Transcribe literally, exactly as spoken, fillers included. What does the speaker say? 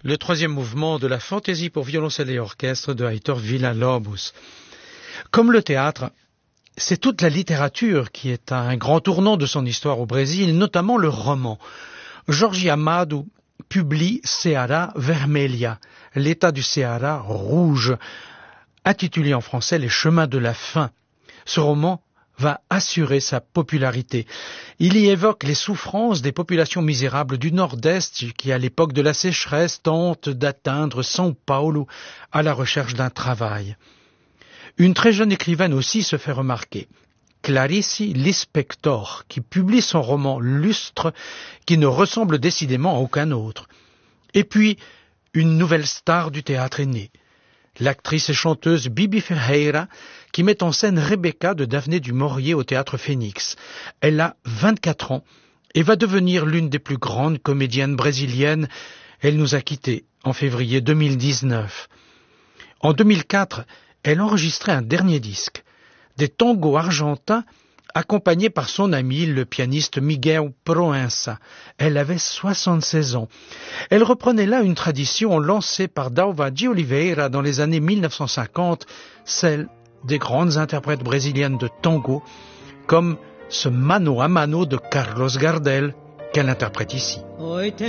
Le troisième mouvement de la fantaisie pour violoncelle et orchestre de Heitor Villa-Lobos. Comme le théâtre, c'est toute la littérature qui est à un grand tournant de son histoire au Brésil, notamment le roman. Jorge Amado publie Ceará Vermelha, l'état du Ceará rouge, intitulé en français Les chemins de la faim. Ce roman va assurer sa popularité. Il y évoque les souffrances des populations misérables du Nord-Est qui, à l'époque de la sécheresse, tentent d'atteindre São Paulo à la recherche d'un travail. Une très jeune écrivaine aussi se fait remarquer, Clarice Lispector, qui publie son roman Lustre, qui ne ressemble décidément à aucun autre. Et puis, une nouvelle star du théâtre est née. L'actrice et chanteuse Bibi Ferreira, qui met en scène Rebecca de Daphné du Maurier au Théâtre Phénix. Elle a vingt-quatre ans et va devenir l'une des plus grandes comédiennes brésiliennes. Elle nous a quittés en février deux mille dix-neuf. En deux mille quatre, elle enregistrait un dernier disque, des tangos argentins accompagnée par son ami, le pianiste Miguel Proença. Elle avait soixante-seize ans. Elle reprenait là une tradition lancée par Dalva de Oliveira dans les années mille neuf cent cinquante, celle des grandes interprètes brésiliennes de tango, comme ce Mano a Mano de Carlos Gardel qu'elle interprète ici.